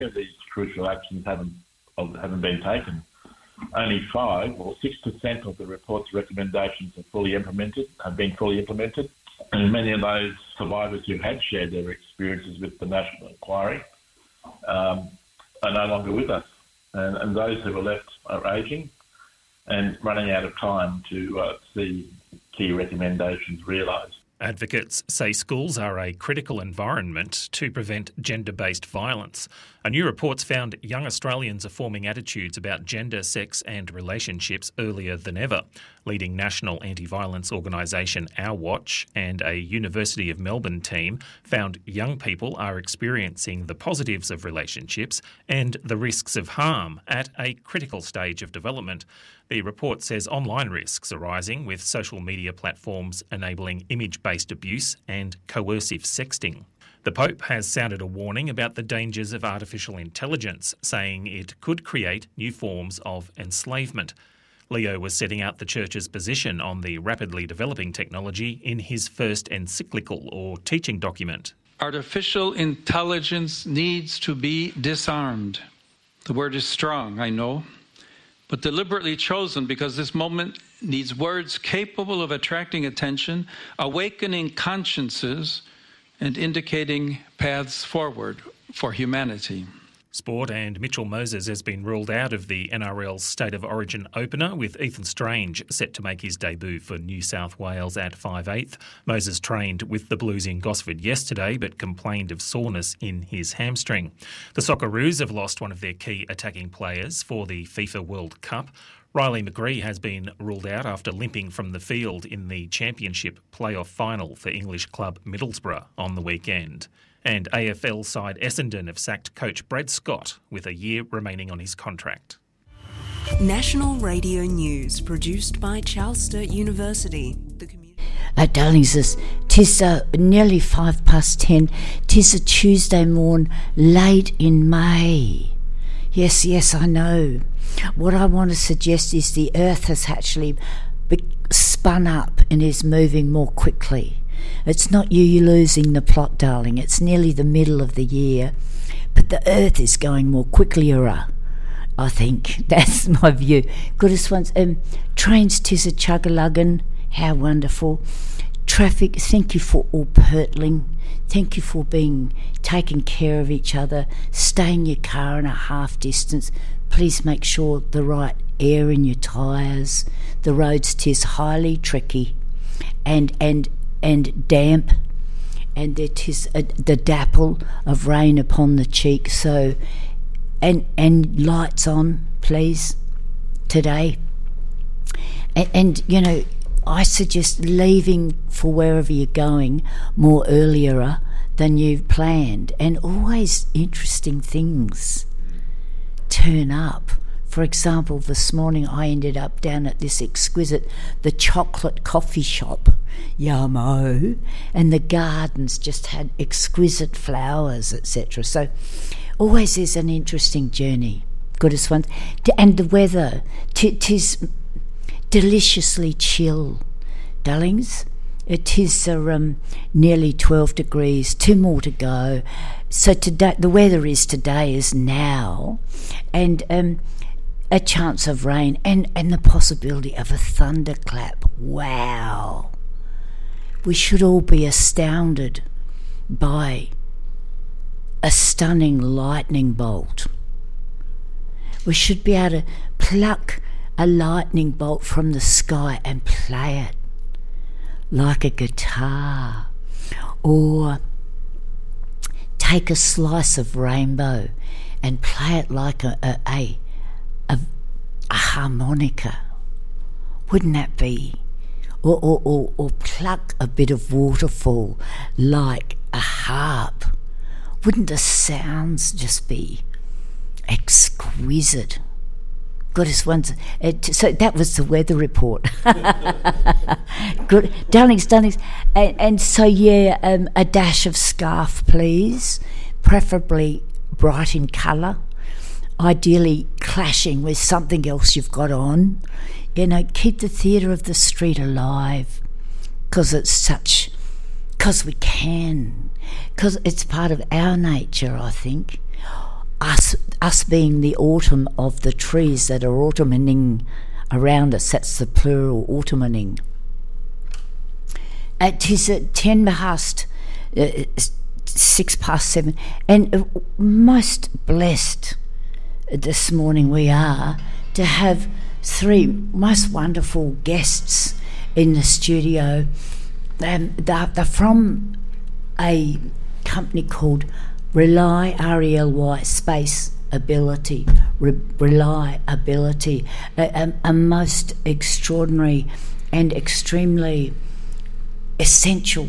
these crucial actions haven't been taken. Only 5 or 6% of the report's recommendations have been fully implemented, and many of those survivors who had shared their experiences with the National Inquiry are no longer with us, and those who are left are ageing and running out of time to see key recommendations realised. Advocates say schools are a critical environment to prevent gender-based violence. A new report's found young Australians are forming attitudes about gender, sex and relationships earlier than ever. Leading national anti-violence organisation Our Watch and a University of Melbourne team found young people are experiencing the positives of relationships and the risks of harm at a critical stage of development. The report says online risks are rising, with social media platforms enabling image-based abuse and coercive sexting. The Pope has sounded a warning about the dangers of artificial intelligence, saying it could create new forms of enslavement. Leo was setting out the Church's position on the rapidly developing technology in his first encyclical or teaching document. Artificial intelligence needs to be disarmed. The word is strong, I know, but deliberately chosen because this moment needs words capable of attracting attention, awakening consciences, and indicating paths forward for humanity. Sport, and Mitchell Moses has been ruled out of the NRL's State of Origin opener, with Ethan Strange set to make his debut for New South Wales at 5/8. Moses trained with the Blues in Gosford yesterday but complained of soreness in his hamstring. The Socceroos have lost one of their key attacking players for the FIFA World Cup. Riley McGree has been ruled out after limping from the field in the Championship playoff final for English club Middlesbrough on the weekend. And AFL side Essendon have sacked coach Brad Scott with a year remaining on his contract. National Radio News, produced by Charles Sturt University. Darlings, tis nearly 10:05. Tis a Tuesday morn, late in May. Yes, I know. What I want to suggest is the Earth has actually spun up and is moving more quickly. It's not you losing the plot, darling. It's nearly the middle of the year, but the Earth is going more quickly, I think. That's my view. Goodest ones. Trains, tis a chug-a-luggin'. How wonderful. Traffic, thank you for all purtling. Thank you for taking care of each other. Stay in your car in a half distance. Please make sure the right air in your tyres. The roads, tis highly tricky and damp, and there tis the dapple of rain upon the cheek. So, and lights on, please, today. And you know, I suggest leaving for wherever you're going more earlier than you've planned, and always interesting things turn up. For example, this morning I ended up down at this the chocolate coffee shop, Yamo, and the gardens just had exquisite flowers, etc. So always is an interesting journey. Goodest ones. And the weather, 'tis deliciously chill, darlings. It is nearly 12 degrees, 2 more to go. So today, the weather is now, and a chance of rain and the possibility of a thunderclap. Wow. We should all be astounded by a stunning lightning bolt. We should be able to pluck a lightning bolt from the sky and play it like a guitar, or take a slice of rainbow and play it like a harmonica. Wouldn't that be? Or pluck a bit of waterfall like a harp. Wouldn't the sounds just be exquisite? Goodest ones. So that was the weather report. Good, darlings. And so a dash of scarf, please, preferably bright in colour, ideally clashing with something else you've got on. You know, keep the theatre of the street alive, because we can, because it's part of our nature, I think. us being the autumn of the trees that are autumning around us. That's the plural, autumning. It is at 7:06, and most blessed this morning we are to have three most wonderful guests in the studio. They're from a company called Rely, R-E-L-Y, Space Ability, Reliability, a most extraordinary and extremely essential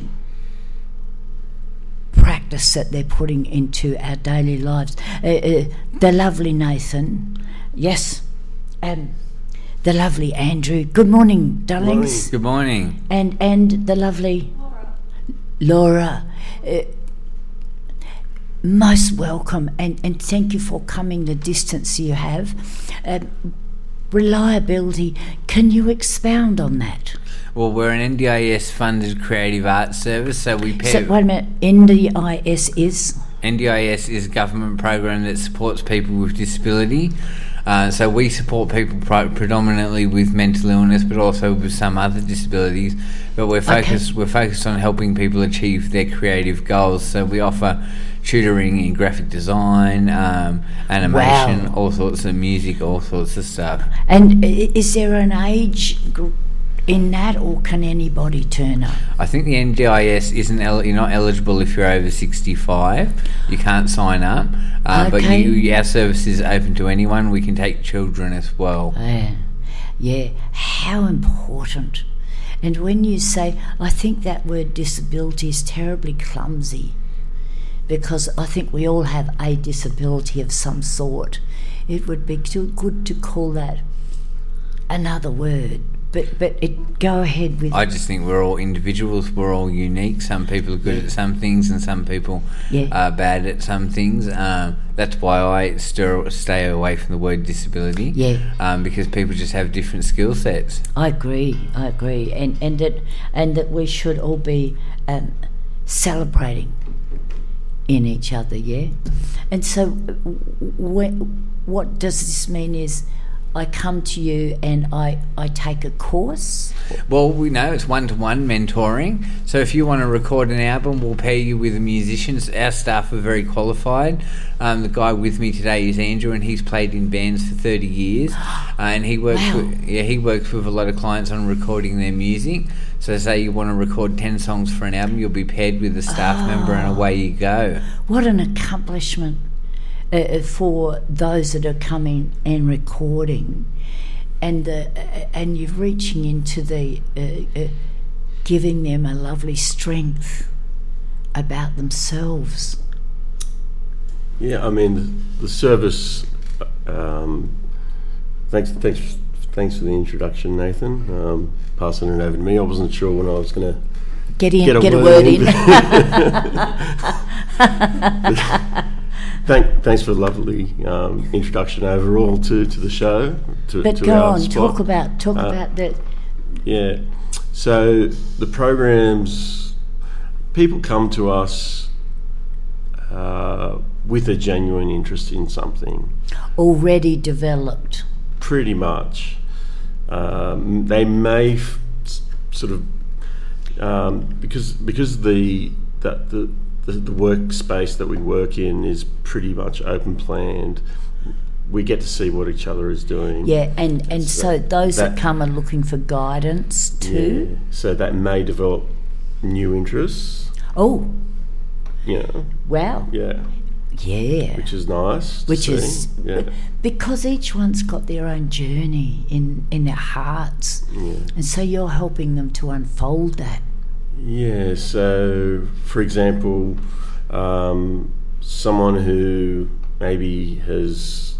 practice that they're putting into our daily lives. The lovely Nathan, yes, the lovely Andrew. Good morning, darlings. Good morning. And the lovely Laura. Most welcome, and thank you for coming the distance you have. Reliability, can you expound on that? Well, we're an NDIS funded creative arts service, so we pair... So, wait a minute, NDIS is? NDIS is a government program that supports people with disability. So we support people predominantly with mental illness, but also with some other disabilities. But we're focused on helping people achieve their creative goals. So we offer tutoring in graphic design, animation, all sorts of music, all sorts of stuff. And is there an age in that, or can anybody turn up? I think the NDIS you're not eligible if you're over 65. You can't sign up. But our service is open to anyone. We can take children as well. Yeah, how important. And when you say, I think that word disability is terribly clumsy, because I think we all have a disability of some sort. It would be too good to call that another word. But go ahead with... I just think we're all individuals. We're all unique. Some people are good at some things, and some people are bad at some things. That's why I stay away from the word disability. Yeah. Because people just have different skill sets. I agree, and that we should all be celebrating in each other. Yeah. And so, what does this mean is, I come to you and I take a course? Well, we know it's one-to-one mentoring. So if you want to record an album, we'll pair you with a musician. Our staff are very qualified. The guy with me today is Andrew, and he's played in bands for 30 years. And he works with a lot of clients on recording their music. So say you want to record 10 songs for an album, you'll be paired with a staff member, and away you go. What an accomplishment. For those that are coming and recording, and you're reaching into the giving them a lovely strength about themselves. Yeah, I mean the service. Thanks for the introduction, Nathan. Passing it over to me. I wasn't sure when I was going to get a word in. Thanks for the lovely introduction overall to the show. Talk about that. Yeah, so the programs, people come to us with a genuine interest in something already developed. Pretty much, they may sort of because the workspace that we work in is pretty much open planned. We get to see what each other is doing. Yeah, and so those that come are looking for guidance too. Yeah, so that may develop new interests. Oh. Yeah. Wow. Yeah. Yeah. Which is nice. Because each one's got their own journey in their hearts. Yeah. And so you're helping them to unfold that. Yeah, so for example, someone who maybe has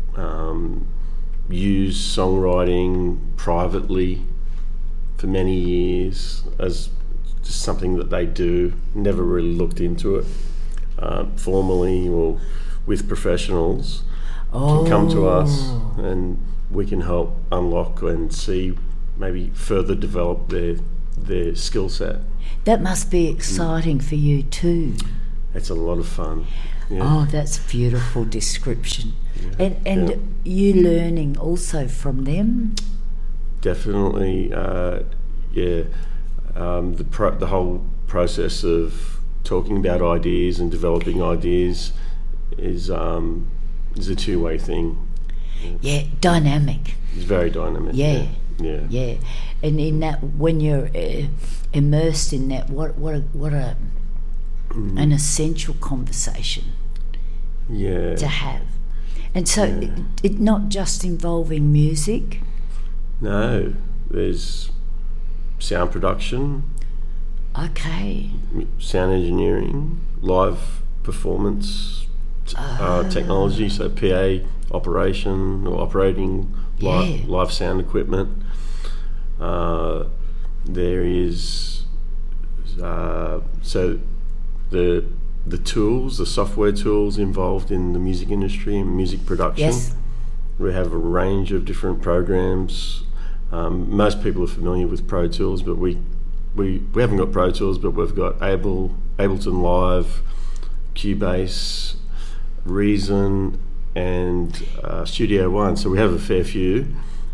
used songwriting privately for many years as just something that they do, never really looked into it formally or with professionals, can come to us and we can help unlock and see, maybe further develop their skill set. That must be exciting for you too. It's a lot of fun. Yeah. Oh, that's a beautiful description. And you learning also from them? Definitely, the whole process of talking about ideas and developing ideas is a two-way thing. Yeah, dynamic. It's very dynamic. Yeah. Yeah. And in that, when you're immersed in that, what an essential conversation to have. And so it not just involving music. No, there's sound production. Okay. Sound engineering, live performance, technology, so PA operation or operating live sound equipment. There is so the tools, the software tools involved in the music industry and music production. Yes. We have a range of different programs. Most people are familiar with Pro Tools, but we haven't got Pro Tools, but we've got Ableton Live, Cubase, Reason, and Studio One. So we have a fair few.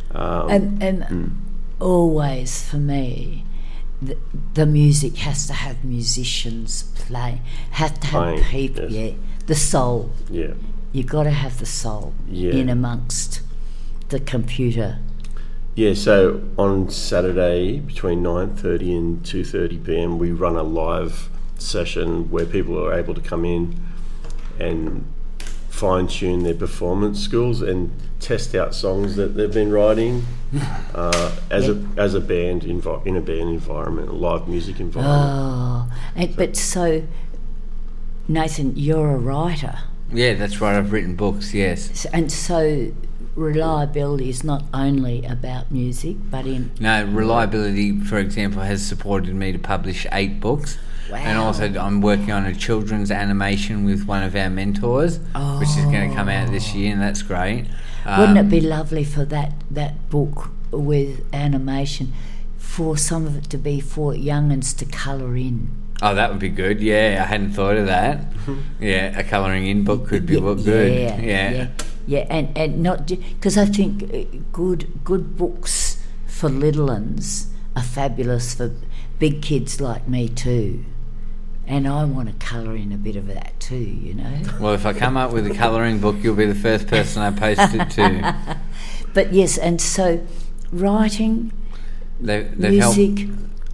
Always for me, the music has to have musicians play. Have to have Playing, people. yes. Yeah, the soul. Yeah. You've got to have the soul in amongst the computer. Yeah, so on Saturday between 9:30 and 2:30 p.m. we run a live session where people are able to come in and fine-tune their performance skills and test out songs that they've been writing as a band in a band environment, a live music environment. But so Nathan, you're a writer. Yeah, that's right. I've written books. Yes. And so reliability is not only about music, but reliability, for example, has supported me to publish 8 books. Wow. And also I'm working on a children's animation with one of our mentors, which is going to come out this year, and that's great. Wouldn't it be lovely for that book with animation, for some of it to be for young'uns to colour in? Oh, that would be good. Yeah, I hadn't thought of that. Yeah, a colouring in book could be good. Yeah, and not because I think good books for little uns are fabulous for big kids like me too. And I want to colour in a bit of that too, you know. Well, if I come up with a colouring book, you'll be the first person I post it to. But yes, and so writing, music,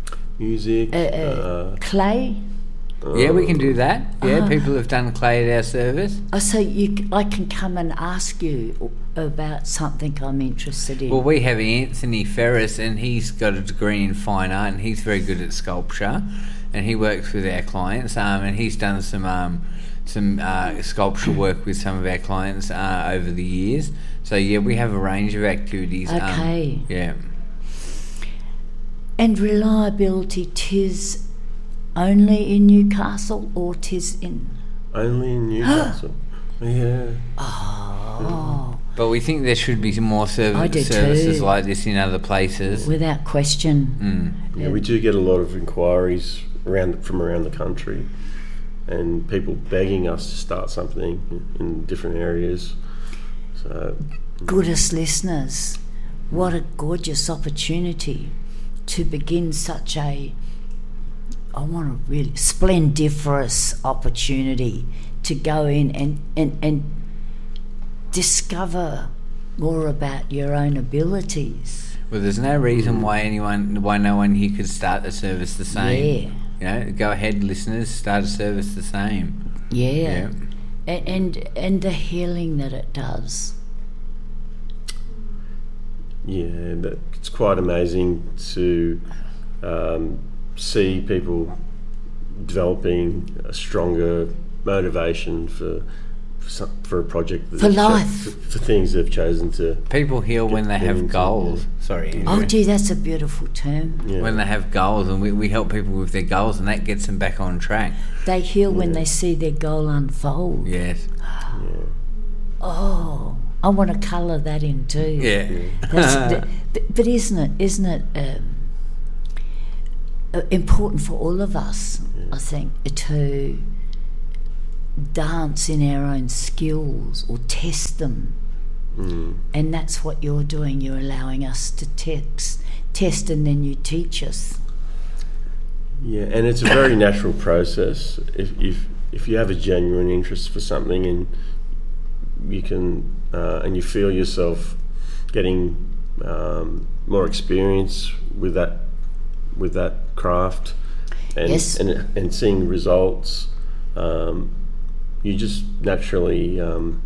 clay. Yeah, we can do that. Yeah, people have done clay at our service. Oh, so I can come and ask you about something I'm interested in. Well, we have Anthony Ferris, and he's got a degree in fine art, and he's very good at sculpture, and he works with our clients, and he's done some sculptural work with some of our clients over the years. So yeah, we have a range of activities. Okay. Yeah. And reliability, 'tis only in Newcastle, or 'tis in? Only in Newcastle. Yeah. Oh. But we think there should be some more services like this in other places. Without question. Yeah, we do get a lot of inquiries from around the country, and people begging us to start something in different areas. So, goodness, listeners, what a gorgeous opportunity to begin such a really splendiferous opportunity to go in and discover more about your own abilities. Well, there's no reason why no one here could start a service the same. Yeah. Go ahead, listeners, start a service the same. Yeah. And the healing that it does. Yeah, it's quite amazing to see people developing a stronger motivation for a project, for life, for things they've chosen to. People heal when they have goals. Sorry, Andrew. Oh, gee, that's a beautiful term. Yeah. When they have goals, and we help people with their goals, and that gets them back on track. They heal when they see their goal unfold. Yes. Oh, I want to colour that in too. Yeah. But isn't it important for all of us? I think to dance in our own skills or test them. And that's what you're doing. You're allowing us to test, and then you teach us. Yeah, and it's a very natural process. If you have a genuine interest for something, and you can and you feel yourself getting more experience with that craft, and Yes. and seeing results, you just naturally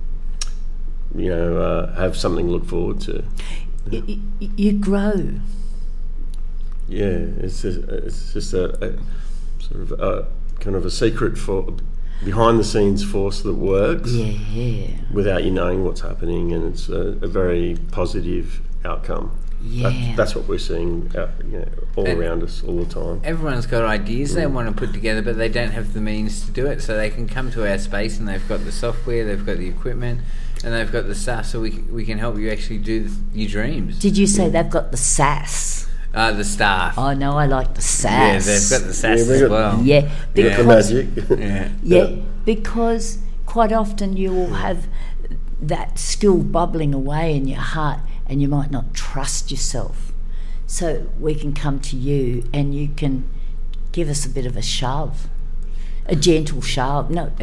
have something to look forward to. You grow. Yeah, it's just a sort of a kind of a secret for behind the scenes force that works without you knowing what's happening, and it's a very positive outcome. Yeah. That's what we're seeing all around us all the time. Everyone's got ideas they want to put together, but they don't have the means to do it. So they can come to our space, and they've got the software, they've got the equipment, and they've got the stuff. So we can help you actually do your dreams. Did you say they've got the sass? The staff. Oh no, I like the sass. Yeah, they've got the sass as well. Yeah, The because magic. because quite often you will have that skill bubbling away in your heart, and you might not trust yourself. So we can come to you, and you can give us a bit of a shove, a gentle shove. No,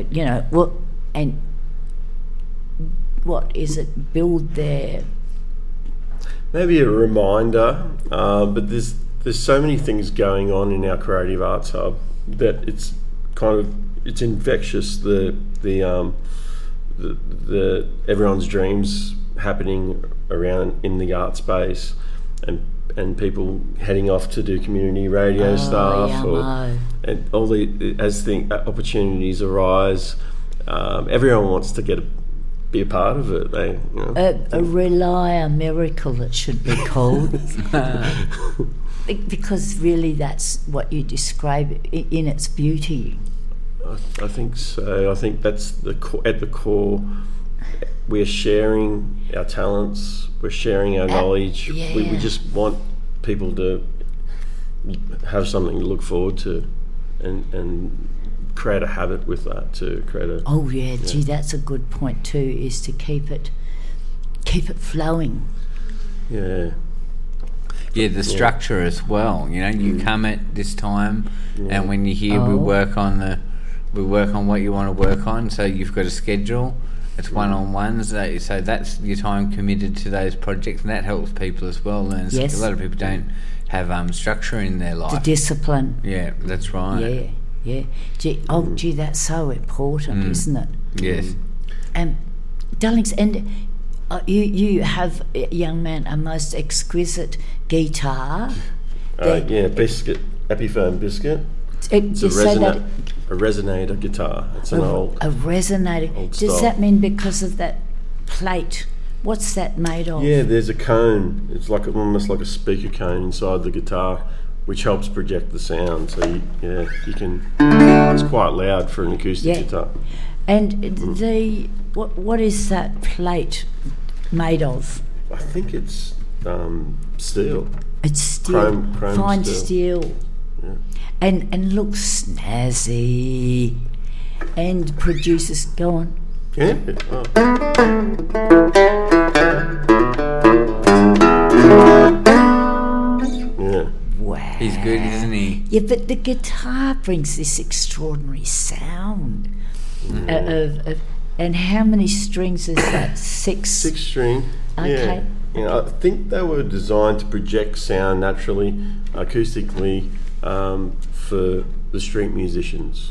what is it? Build their. Maybe a reminder, but there's so many things going on in our Creative Arts Hub that it's infectious. The everyone's dreams happening around in the art space, and people heading off to do community radio stuff, and all as the opportunities arise, everyone wants to be a part of it. A miracle, it should be called. Because really that's what you describe in its beauty. I think so. I think that's at the core. We're sharing our talents, we're sharing our knowledge. We just want people to have something to look forward to, and create a habit with that, to create a gee, that's a good point too, is to keep it flowing. The structure as well. You come at this time, and when you're here, we work on what you want to work on. So you've got a schedule. It's one-on-ones. So that's your time committed to those projects, and that helps people as well learn. Yes. A lot of people don't have structure in their life. The discipline. Yeah, that's right. Yeah. Gee, that's so important, isn't it? Yes. Darlings, and you have, young man, a most exquisite guitar. Biscuit, Epiphone Biscuit. It's a resonator guitar. It's an old resonator. Does style. that mean because of that plate? What's that made of? Yeah, there's a cone. It's almost like a speaker cone inside the guitar, which helps project the sound. So you can. It's quite loud for an acoustic guitar. And what is that plate made of? I think it's steel. It's steel, chrome fine steel. Yeah. And looks snazzy, and produces. Go on. Yeah. Yeah. Wow. He's good, isn't he? Yeah, but the guitar brings this extraordinary sound. And how many strings is that? 6? 6 string. Okay. Yeah. I think they were designed to project sound naturally, acoustically, for the street musicians.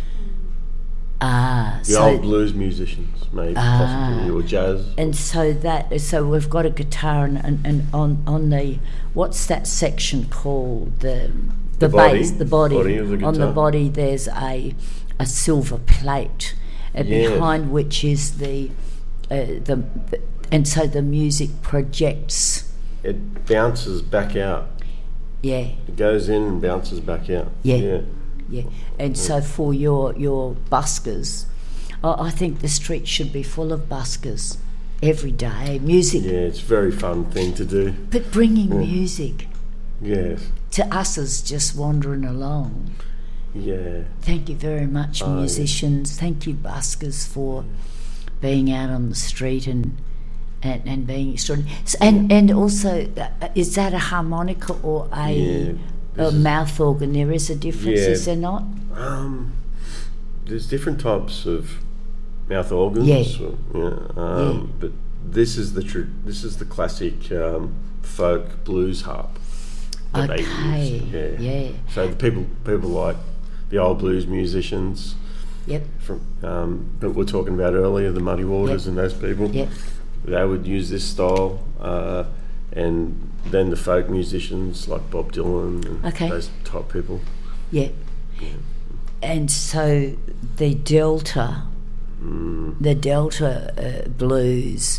Old blues musicians, maybe, possibly, or jazz. And so we've got a guitar, and on the, what's that section called? The bass, the body of the guitar. On the body there's a silver plate, behind which is the and so the music projects. It bounces back out. Yeah. It goes in and bounces back out. Yeah. And so for your buskers, I think the street should be full of buskers every day. Music. Yeah, it's a very fun thing to do. But bringing music. Yes. To us as just wandering along. Yeah. Thank you very much, musicians. Thank you, buskers, for being out on the street and being extraordinary. And also, is that a harmonica or a mouth organ? There is a difference, is there not? There's different types of mouth organs. But this is the classic folk blues harp that they use. Yeah. So the people like the old blues musicians. Yep. That we're talking about earlier, the Muddy Waters and those people. Yep. They would use this style, and then the folk musicians like Bob Dylan and those type people. Yeah. And so the Delta blues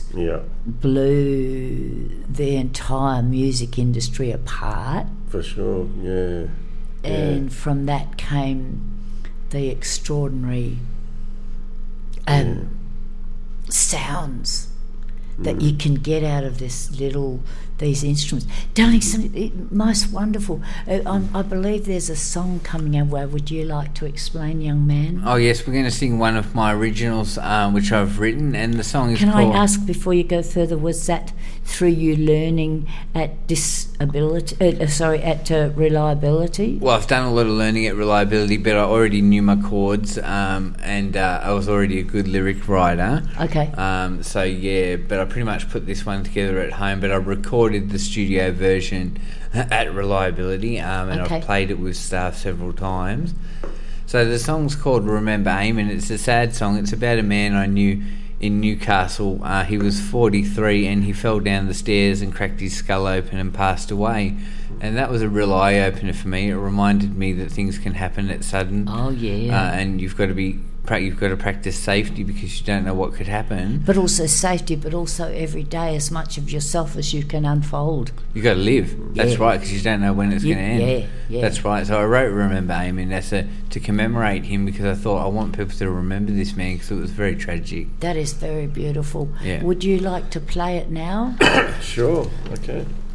blew the entire music industry apart. For sure, yeah. And from that came the extraordinary sounds that you can get out of these instruments. Darling, most wonderful. I believe there's a song coming our way. Would you like to explain, young man? Oh yes, we're going to sing one of my originals, which I've written, and the song is Can called... I ask, before you go further, was that through you learning at Reliability? Well, I've done a lot of learning at Reliability, but I already knew my chords, and I was already a good lyric writer. Okay. So yeah, but I pretty much put this one together at home, but I recorded the studio version at Reliability, and I've played it with staff several times. So the song's called Remember Aim, and it's a sad song. It's about a man I knew in Newcastle. He was 43 and he fell down the stairs and cracked his skull open and passed away. And that was a real eye-opener for me. It reminded me that things can happen at sudden. Oh, yeah. And you've got to practice safety because you don't know what could happen. But also safety, but also every day as much of yourself as you can unfold. You've got to live. That's right, because you don't know when it's going to end. Yeah. That's right. So I wrote Remember Aim, and that's to commemorate him, because I thought I want people to remember this man because it was very tragic. That is very beautiful. Yeah. Would you like to play it now? Sure, okay.